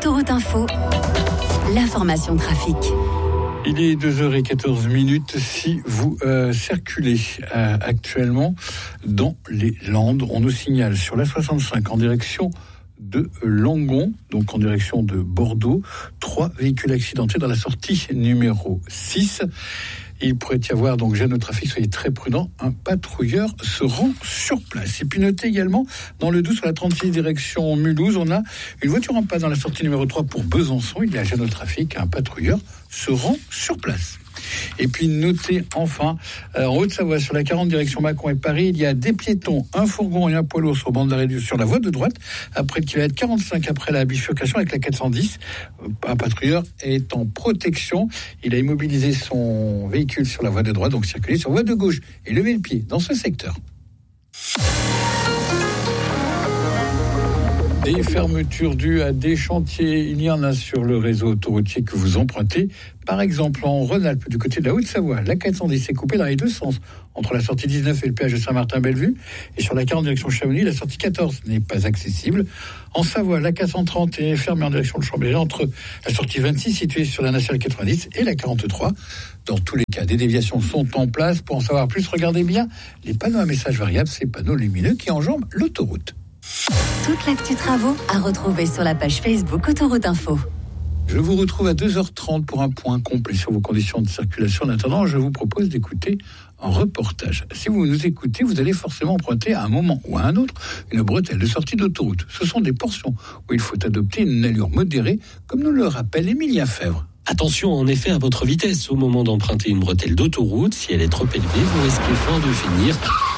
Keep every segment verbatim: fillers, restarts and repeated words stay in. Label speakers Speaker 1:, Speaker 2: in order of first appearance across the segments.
Speaker 1: Autoroute Info, l'information trafic.
Speaker 2: Il est deux heures quatorze minutes. Si vous euh, circulez euh, actuellement dans les Landes, on nous signale sur la soixante-cinq en direction de Langon, donc en direction de Bordeaux, trois véhicules accidentés dans la sortie numéro six. Il pourrait y avoir, donc gêne au trafic, soyez très prudents, un patrouilleur se rend sur place. Et puis notez également, dans le Doubs, sur la trente-six direction Mulhouse, on a une voiture en panne dans la sortie numéro trois pour Besançon. Il y a gêne au trafic, un patrouilleur se rend sur place. Et puis notez enfin, euh, en Haute-Savoie, sur la quarante direction Mâcon et Paris, il y a des piétons, un fourgon et un poids lourd sur bande d'arrêt sur la voie de droite, après le kilomètre quarante-cinq après la bifurcation avec la quatre cent dix. Un patrouilleur est en protection. Il a immobilisé son véhicule sur la voie de droite, donc circuler sur voie de gauche et lever le pied dans ce secteur. Des fermetures dues à des chantiers, il y en a sur le réseau autoroutier que vous empruntez. Par exemple, en Rhône-Alpes, du côté de la Haute-Savoie, la quatre cent dix est coupée dans les deux sens, entre la sortie dix-neuf et le péage de Saint-Martin-Bellevue. Et sur la quarante direction Chamonix, la sortie quatorze n'est pas accessible. En Savoie, la quatre cent trente est fermée en direction de Chambéry, entre la sortie vingt-six, située sur la nationale quatre-vingt-dix, et la quarante-trois. Dans tous les cas, des déviations sont en place. Pour en savoir plus, regardez bien les panneaux à messages variables, ces panneaux lumineux qui enjambent l'autoroute.
Speaker 1: Toute l'actu travaux à retrouver sur la page Facebook Autoroute Info.
Speaker 2: Je vous retrouve à deux heures trente pour un point complet sur vos conditions de circulation. En attendant, je vous propose d'écouter un reportage. Si vous nous écoutez, vous allez forcément emprunter à un moment ou à un autre une bretelle de sortie d'autoroute. Ce sont des portions où il faut adopter une allure modérée, comme nous le rappelle Émilien Fèvre.
Speaker 3: Attention en effet à votre vitesse au moment d'emprunter une bretelle d'autoroute. Si elle est trop élevée, vous risquez fort de finir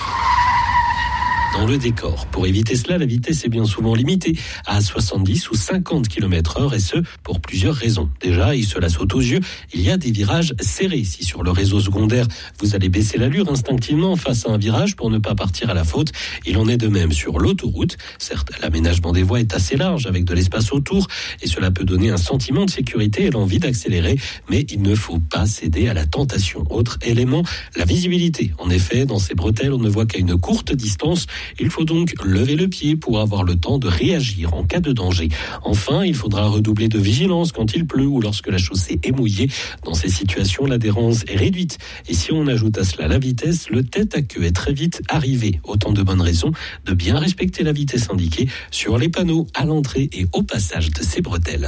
Speaker 3: dans le décor. Pour éviter cela, la vitesse est bien souvent limitée à soixante-dix ou cinquante kilomètres heure, et ce, pour plusieurs raisons. Déjà, et cela saute aux yeux, il y a des virages serrés. Si sur le réseau secondaire, vous allez baisser l'allure instinctivement face à un virage pour ne pas partir à la faute, il en est de même sur l'autoroute. Certes, l'aménagement des voies est assez large avec de l'espace autour, et cela peut donner un sentiment de sécurité et l'envie d'accélérer, mais il ne faut pas céder à la tentation. Autre élément, la visibilité. En effet, dans ces bretelles, on ne voit qu'à une courte distance. Il faut donc lever le pied pour avoir le temps de réagir en cas de danger. Enfin, il faudra redoubler de vigilance quand il pleut ou lorsque la chaussée est mouillée. Dans ces situations, l'adhérence est réduite. Et si on ajoute à cela la vitesse, le tête à queue est très vite arrivé. Autant de bonnes raisons de bien respecter la vitesse indiquée sur les panneaux à l'entrée et au passage de ces bretelles.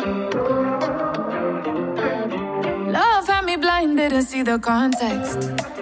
Speaker 4: Didn't see the context.